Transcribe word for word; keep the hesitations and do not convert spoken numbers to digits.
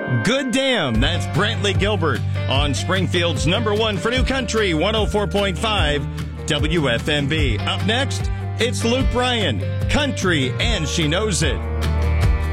Good damn, that's Brantley Gilbert on Springfield's number one for new country, one oh four point five W F M V. Up next, it's Luke Bryan, Country and She Knows It.